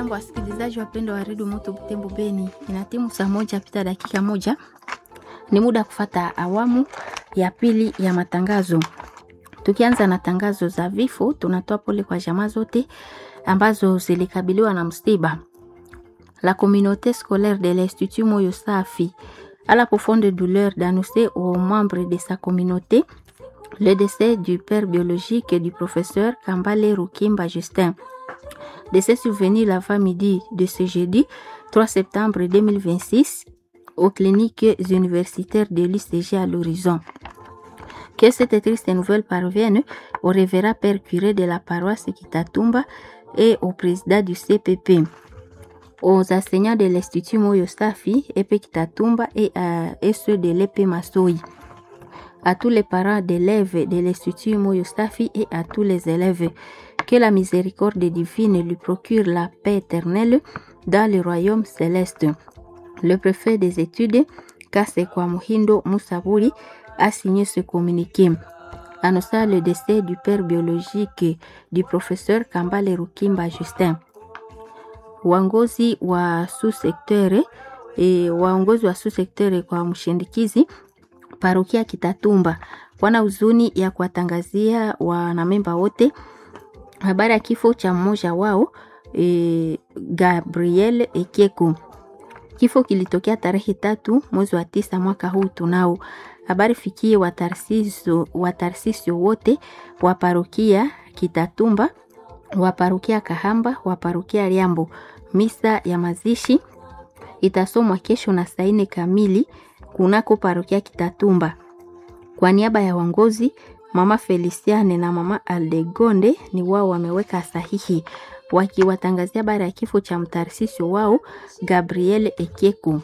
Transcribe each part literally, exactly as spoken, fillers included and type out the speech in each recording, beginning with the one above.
Jambo wasikilizaji wapendwa wa redio Moto Butembo Beni, inatimu saa moja pita dakika moja. Ni muda kufata awamu ya pili ya matangazo. Tukianza na tangazo za vifo, tunatoa pole kwa jamaa zote ambazo zilikabiliwa na msiba. La communauté scolaire de l'Institut Moyo Safi a la profonde douleur d'annoncer aux membres de sa communauté le décès du père biologique du professeur Kambale Rukimba Justin. Décès survenu l'avant-midi de ce jeudi trois septembre deux mille vingt-six aux cliniques universitaires de l'U C G à l'horizon. Que cette triste nouvelle parvienne au révérend père curé de la paroisse Kitatumba et au président du C P P, aux enseignants de l'Institut Moyo Safi et Kitatumba et, euh, et ceux de l'E P Masoui, à tous les parents d'élèves de l'Institut Moyo Safi et à tous les élèves. Que la miséricorde divine lui procure la paix éternelle dans le royaume céleste. Le préfet des études, Kasekwa Muhindo Musaburi, a signé ce communiqué, annonçant le décès du père biologique du professeur Kambale Rukimba Justin. Waongozi wa sous-secteur e waongozi wa sous-secteur kwa mshindikizi parokia Kitatumba wana huzuni ya kuwatangazia wanamemba wote habari ya kifo cha mmoja wao e, Gabriel Ekeko. Kifo kilitokea tarehe tatu mwezi wa tisa mwaka huu tunao. Habari fikie watarsisio watarsisio wote wa parokia Kitatumba, wa parokia Kahamba, wa parokia Riambo. Misa ya mazishi itasomwa kesho na saa nne kamili kunako parokia Kitatumba. Kwa niaba ya wangozi Mama Feliciane na Mama Aldegonde ni wao wameweka sahihi wakiwatangazia habari ya kifo cha mtarsisio wao Gabriel Ekeko.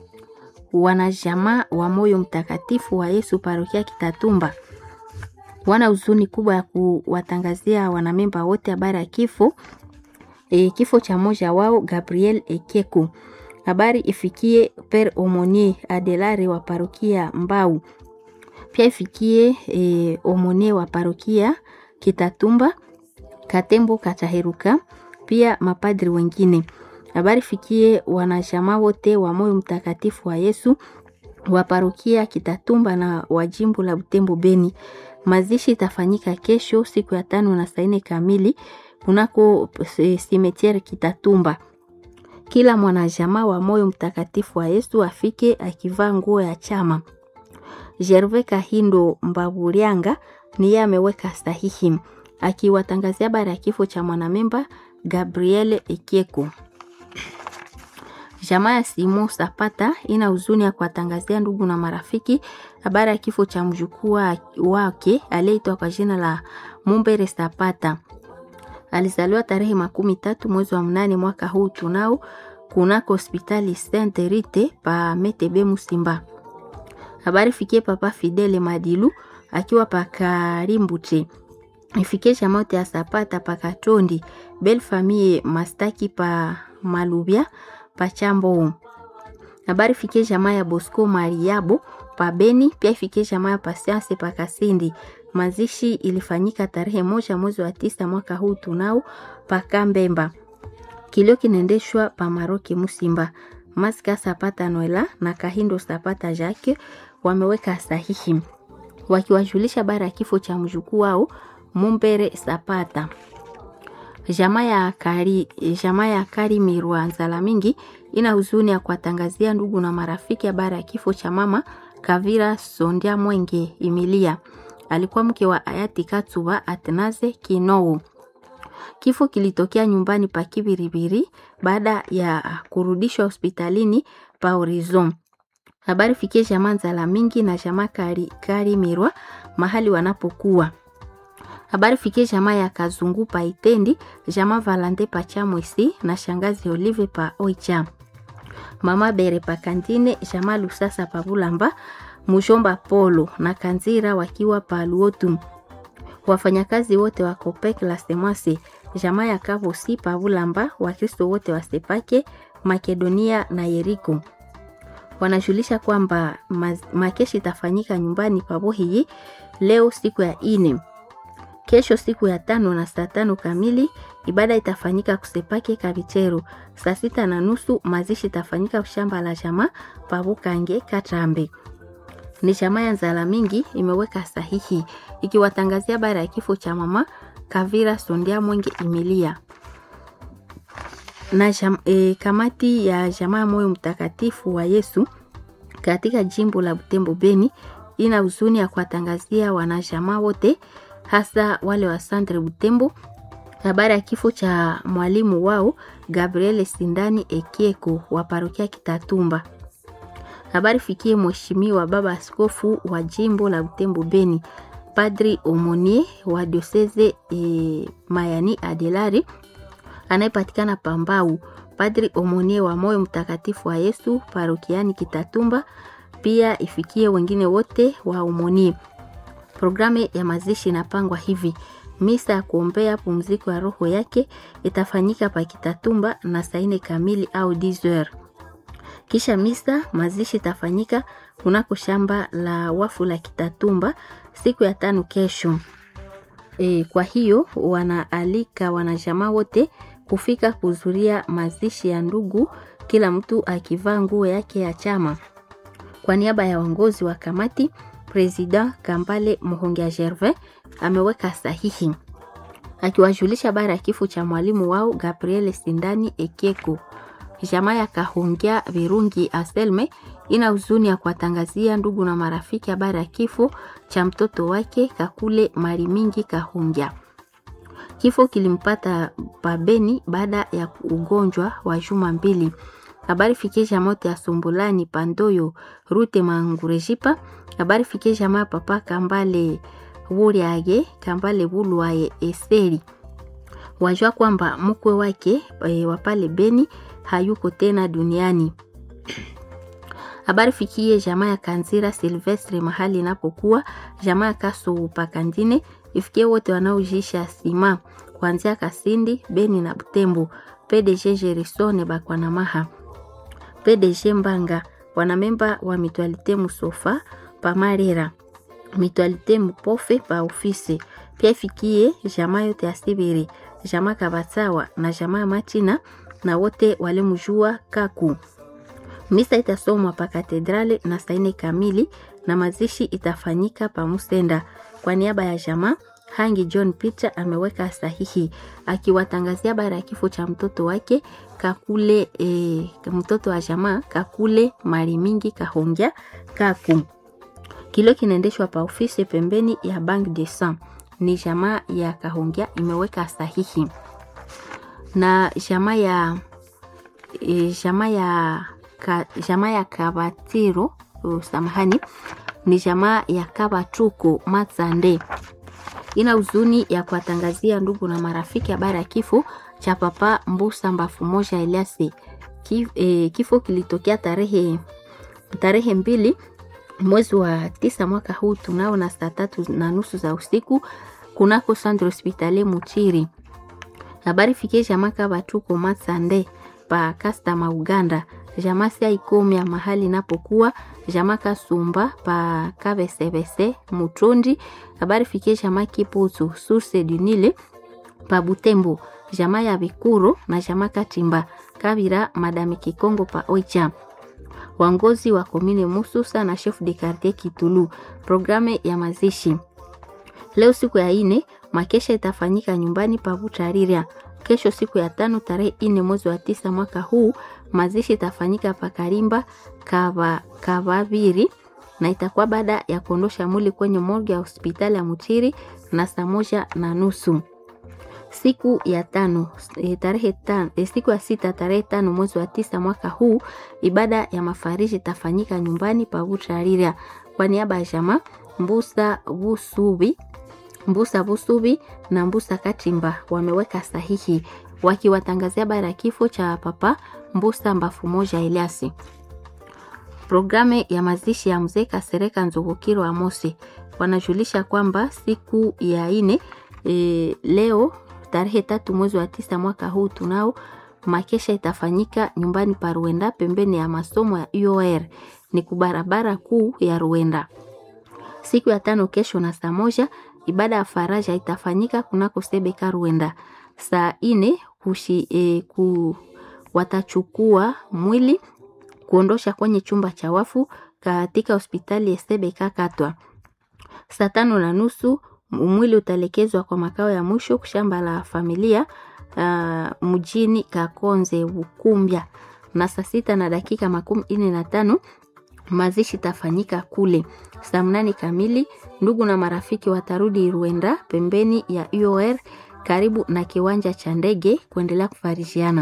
Wanajamaa wa Moyo Mtakatifu wa Yesu parokia Kitatumba wana huzuni kubwa ya kuwatangazia wanamemba wote habari ya kifo e, kifo cha moja wao Gabriel Ekeko. Habari ifikie Père Omonie Adelare wa parokia Mbau. Pia ifikie e, Omonie wa parokia Kitatumba, Katembo Kataheruka, pia mapadri wengine. Habari fikie wanachama wote wa Moyo Mtakatifu wa Yesu wa parokia Kitatumba na wa jimbo la Butembo Beni. Mazishi itafanyika kesho siku ya tano na saa nne kamili kunako simetiere Kitatumba. Kila mwanajamaa wa Moyo Mtakatifu wa Yesu afike akivaa nguo ya chama. Gervais Kahindo Mbaburianga ni yeye ameweka sahihi akiwatangazia habari ya kifo cha mwanamemba Gabriel Ekeko. Jamaa ya Simon Sapata ina huzuni ya kuwatangazia ndugu na marafiki habari ya kifo cha mjukuu wake aliyeitwa kwa jina la Mumbere Sapata. Alizaliwa tarehe makumi tatu mwezi wa mnane mwaka huu tunao kunako hospitali Sainte Rite pa Metebe Musimba. Habari fikie papa Fidele Madilu akiwa pa Karimbuche. Ifikie jamaa ya Sapata pa Katondi, Belle Famille Mastaki pa Malubia pa Chambo. Habari fikie jamaa ya Bosco Mariabo pa Beni, pia ifikie jamaa ya Patience pa Kasindi. Mazishi ilifanyika tarehe moja mwezi wa tisa mwaka huu tunao pa Kambemba. Kilio kinaendeshwa pa Maroki Musimba. Maska Sapata Noela na Kahindo Sapata Jacques wameweka sahihi wakiwajulisha habari ya kifo cha mjukuu wao Mumbere Sapata. Jamaa ya Kari jamaa ya Kari Mirwa Nzala mingi ina huzuni ya kuwatangazia ndugu na marafiki habari ya kifo cha mama Kavira Sondia Mwenge Emilia. Alikuwa mke wa hayati Katsuba Atnaze Kinoo. Kifo kilitokea nyumbani pa Kibiribiri baada ya kurudishwa hospitalini pa Horizon. Habari fikie jamaa Nzala mingi na jamaa Kari, Kari Mirwa mahali wanapokuwa. Habari fikie jamaa ya Kazungu pa Itendi, jamaa Valande pa Chamwisi na shangazi Olive pa Oicha. Mama Bere pa Kantine, jamaa Lusasa pa Bulamba, Mujomba Polo na Kanzira wakiwa pa Luotu. Wafanyakazi wote wa Kopek la Semase, jamaa ya Kavosi pa Bulamba, Wakristo wote wa Sepake, Makedonia na Yeriko. Wanajulisha kwamba makeshi itafanyika nyumbani pa Bohiyi leo siku ya ine. Kesho siku ya tano na saa tano kamili ibada itafanyika kusepake Kabichero. Saa sita na nusu mazishi itafanyika shamba la jamaa Pabukange Katrambe. Ni jamaa ya Nzala Mingi imeweka sahihi ikiwatangazia habari ya kifo cha mama Kavira Sondia Mwenge Emilia. Na jam, e, kamati ya jamaa Moyo Mtakatifu wa Yesu katika jimbo la Butembo Beni ina huzuni ya kuwatangazia wanajamaa wote hasa wale wa Centre Butembo habari ya kifo cha mwalimu wao Gabriel Sindani Ekieko wa parokia Kitatumba. Habari fikie mheshimiwa baba askofu wa jimbo la Butembo Beni, Padri Omonie wa diocese e, Mayani Adelari anayepatikana Pambau, Padri Omonie wa Moyo Mtakatifu wa Yesu parokiani Kitatumba, pia ifikie wengine wote wa Omonie. Programu ya mazishi inapangwa hivi: misa ya kuombea pumziko ya roho yake itafanyika pa Kitatumba na saa nne kamili au dix heures. Kisha misa mazishi itafanyika kunako shamba la wafu la Kitatumba siku ya tano kesho. E, kwa hiyo wanaalika wanajamaa wote kufika kuhudhuria mazishi ya ndugu, kila mtu akivaa nguo yake ya chama. Kwa niaba ya uongozi wa kamati, President Kambale Muhongia Gervais ameweka sahihi akiwajulisha habari ya kifo cha mwalimu wao Gabriel Sindani Ekieko. Jamaa ya Kahongia Virungi Aselme ina huzuni ya kuwatangazia ndugu na marafiki habari ya kifo cha mtoto wake Kakule Marimingi Kahongia. Kifo kilimpata pabeni baada ya ugonjwa wa juma mbili. Habari fikisha moto ya Sumbulani Pandoyo Rute Mangurejipa. Habari fikisha ma papa Kambale Wuriage Kambale Buluaye Eseri. Wajua kwamba mkwe wake e, wapale Beni hayuko tena duniani. Habari fikie jamaa ya Kanzira Silvestre mahali inapokuwa, jamaa ya Kaso Pakandine, ifikie wote wanaojisha sima kuanzia Kasindi, Beni na Butembo, P D G Jerisone Bakwanamaha, P D G Mbanga, wanamemba wa Mutualite Musofa pa Marera, Mutualite Mupofe pa ofisi. Pia ifikie jamaa yote ya Sibiri, jamaa Kabatsawa na jamaa Machina na wote wale mjua Kaku. Misa itasomwa pa katedrale na saa nne kamili na mazishi itafanyika pa Musenda. Kwa niaba ya jamaa Hangi John Peter ameweka sahihi akiwatangazia habari ya kifo cha mtoto wake Kakule e, mtoto wa jamaa Kakule Marimingi Kahongia Kaku. Kilo kinaendeshwa pa ofisi pembeni ya Bank de Sang. Ni jamaa ya Kahongia imeweka sahihi. Na jamaa ya e, jamaa ya ka, jamaa ya Kabatiro uh, samahani ni jamaa ya Kabatuko Matsande ina huzuni ya kuwatangazia ndugu na marafiki habari ya kifo cha papa Mbusa Mbafu Moja Eliasi. Kif, e, kifo kilitokea tarehe tarehe mbili mwezi wa tisa mwaka huu tunao na saa tatu na nusu za usiku kunako Centre Hospitalier Muchiri. Habari fikie jamaa Kabatuko Matsande pa Kastama Uganda, jamaa sia ikomia mahali napokuwa, jamaa Kasumba pa Kabesebese Mutrondi. Habari fikie jamaa Kiputu Source du Nile pa Butembo, jamaa ya Bikuru na jamaa Katimba Kabira Madame Kikongo pa Oicha. Wangozi wa komine Mususa na chef de quartier Kitulu. Programe ya mazishi leo siku ya ine, makesha itafanyika nyumbani pa Butariria. Kesho siku ya tano tarehe ine mwezi wa tisa mwaka huu, mazishi itafanyika pa Karimba Kava Kavaviri na itakuwa baada ya kuondosha mwili kwenye morgue ya hospitali ya Mutiri na saa moja na nusu. Siku ya tano e, tarehe tano e, siku ya sita tarehe tano mwezi wa tisa mwaka huu, ibada ya mafariji itafanyika nyumbani pa Butariria. Kwa niaba ya jamaa Mbusa Busubi Mbusa Busubi na Mbusa Katimba wameweka sahihi wakiwatangazia habari ya kifo cha papa Mbusa Mbafu Moja Eliasi. Programe ya mazishi ya mzee Kasereka Nzogokiro Amosi wanajulisha kwamba siku ya ine e, leo tarehe tatu mwezi wa tisa mwaka huu tunao makesha itafanyika nyumbani pa Ruenda pembeni ya masomo ya U O R ni kubarabara kuu ya Ruenda. Siku ya tano kesho na saa moja ibada ya faraja itafanyika kunako Sebeka Ruenda saa ine kushi, e, ku, watachukua mwili kuondosha kwenye chumba cha wafu katika hospitali ya Sebeka Katwa. Saa tano na nusu mwili utalekezwa kwa makao ya mwisho kushamba la familia uh, mjini Kakonze Bukumbya, na saa sita na dakika makumi ine na tano mazishi tafanyika kule. Saa mnane kamili ndugu na marafiki watarudi Ruenda pembeni ya U O R karibu na kiwanja cha ndege kuendelea kufarishiana.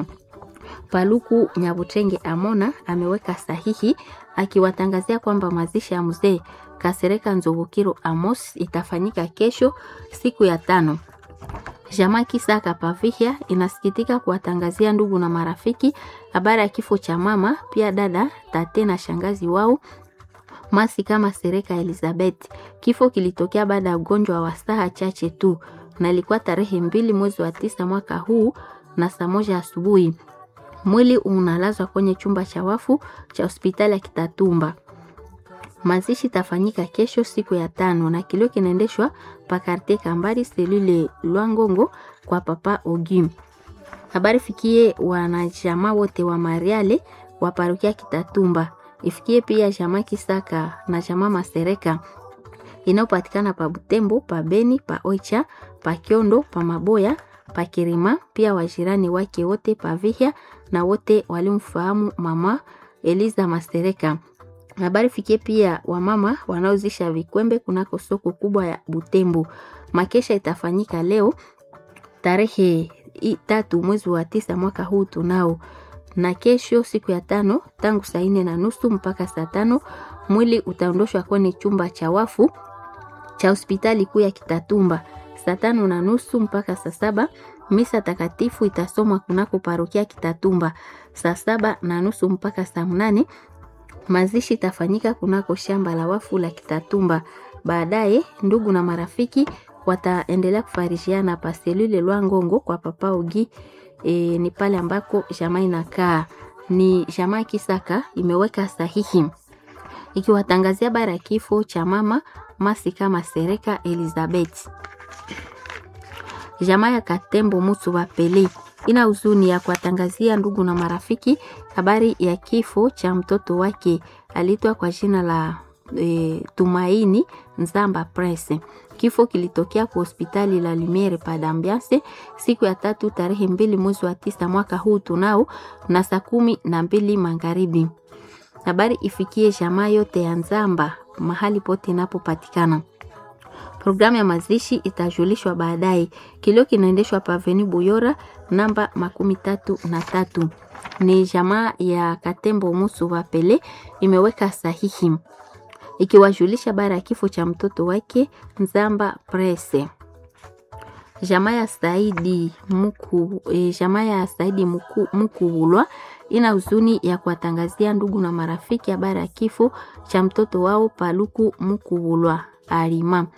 Paluku Nyabutenge Amona ameweka sahihi akiwatangazia kwamba mazishi ya mzee Kasereka Nzobukiro Amos itafanyika kesho siku ya tano. Jamaa Kisaka Pavihia inasikitika kuwatangazia ndugu na marafiki habari ya kifo cha mama, pia dada, tate na shangazi wao Masi kama Sereka Elizabeth. Kifo kilitokea baada ya ugonjwa wa saa chache tu na ilikuwa tarehe mbili mwezi wa tisa mwaka huu na saa moja asubuhi. Mwili unalazwa kwenye chumba cha wafu cha hospitali ya Kitatumba. Mazishi tafanyika kesho siku ya tano na kilio kinaendeshwa pa Karte Kambari selule Lwangongo kwa Papa Ogim. Habari fikie wanajamaa wote wa Mariale wa parokia Kitatumba. Ifikie pia jamaa Kisaka na jamaa Masereka inayopatikana pa Butembo, pa Beni, pa Oicha, pa Kiondo, pa Maboya, pa Kirima, pia wajirani wake wote pa Vihia na wote walimfahamu mama Eliza Masereka. Habari fikie pia wamama wanaozisha vikwembe kunako soko kubwa ya Butembo. Makesha itafanyika leo tarehe tatu mwezi wa tisa mwaka huu tunao, na kesho siku ya tano tangu saa nne na nusu mpaka saa tano mwili utaondoshwa kwenye chumba cha wafu cha hospitali kuu ya Kitatumba. Saa tano na nusu mpaka saa saba misa takatifu itasomwa kunako parokia Kitatumba. Saa saba na nusu mpaka saa mnane mazishi itafanyika kunako shamba la wafu la Kitatumba. Baadaye ndugu na marafiki wataendelea kufarishiana pa selule Lwangongo kwa Papa Ogi. E, ni pale ambako jamaa inakaa. Ni jamaa Kisaka imeweka sahihi ikiwatangazia bara ya kifo cha mama Masi kama Sereka Elizabeth. Jamaa ya Katembo Mutu wa Pele ina huzuni ya kuwatangazia ndugu na marafiki habari ya kifo cha mtoto wake alitwa kwa jina la e, Tumaini Nzamba Prince. Kifo kilitokea kwa hospitali la Lumiere Padambiase siku ya tatu tarehe mbili mwezi wa tisa mwaka huu tunao na saa kumi na mbili magharibi. Habari ifikie jamaa yote ya Nzamba mahali pote inapopatikana. Programu ya mazishi itajulishwa baadaye. Kilio kinaendeshwa pa Avenue Buyora namba makumi tatu na tatu. Ni jamaa ya Katembo Musu wa Pele imeweka sahihi ikiwajulisha bara ya kifo cha mtoto wake Nzamba Presse. Jamaa ya Saidi Muku e, jamaa ya Saidi Muku Mukubulwa ina huzuni ya kuwatangazia ndugu na marafiki habari ya kifo cha mtoto wao Paluku Mukubulwa Alima.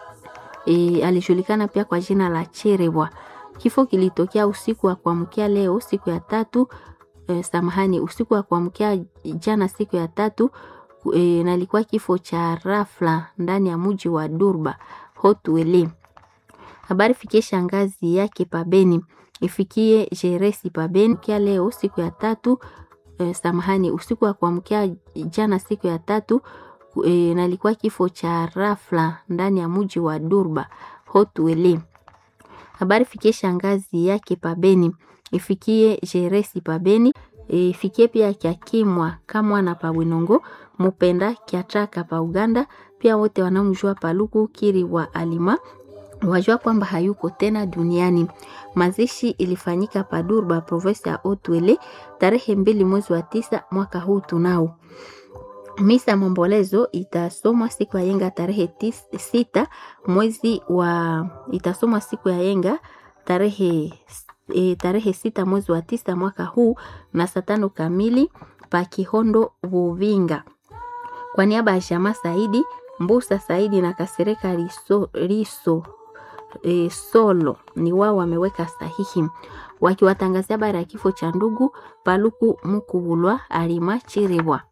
E, alijulikana pia kwa jina la Cherebwa. Kifo kilitokea usiku wa kuamkia leo siku ya tatu e, samahani usiku wa kuamkia jana siku ya tatu e, na ilikuwa kifo cha rafla ndani ya mji wa Durba Hotwele. Habari fikie shangazi yake Pabeni, ifikie Jeresi Pabeni kia leo siku ya tatu e, samahani usiku wa kuamkia jana siku ya tatu e, na ilikuwa kifo cha rafla ndani ya mji wa Durba Hotwele. Habari fikie shangazi yake Pabeni, ifikie Jeresi Pabeni, ifikie pia Kiakimwa Kamwa na Pawinongo Mupenda Kiataka pa Uganda, pia wote wanamjua Paluku Kiri wa Alima wajua kwamba hayuko tena duniani. Mazishi ilifanyika pa Durba province ya Hotwele tarehe mbili mwezi wa tisa mwaka huu tunao. Misa mombolezo itasomwa siku ya yenga tarehe tis, sita mwezi wa itasomwa siku ya yenga tarehe e, tarehe sita mwezi wa tisa mwaka huu na saa tano kamili pa Kihondo Buvinga. Kwa niaba ya Shama Saidi Mbusa Saidi na Kasereka Riso, Riso e, Solo ni wao wameweka sahihi wakiwatangazia bara ya kifo cha ndugu Paluku Mukubulwa Alima Chirebwa.